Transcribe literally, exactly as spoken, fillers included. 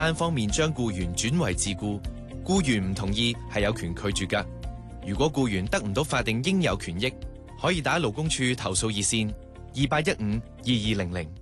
單方面將僱員轉為自僱，僱員唔同意係有權拒絕㗎。如果僱員得唔到法定應有權益，可以打勞工處投訴熱線二八一五二二零零。